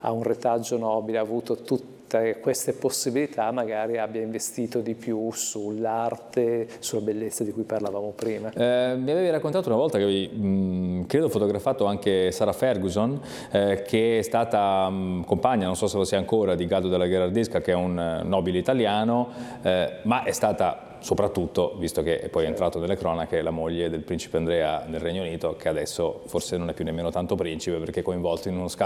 ha un retaggio nobile, ha avuto tutte queste possibilità, magari abbia investito di più sull'arte, sulla bellezza di cui parlavamo prima. Mi avevi raccontato una volta che avevi, credo, fotografato anche Sarah Ferguson, che è stata compagna, non so se lo sia ancora, di Gallo della Gherardesca, che è un nobile italiano, ma è stata soprattutto, visto che è poi entrato nelle cronache, la moglie del principe Andrea nel Regno Unito, che adesso forse non è più nemmeno tanto principe perché è coinvolto in uno scandalo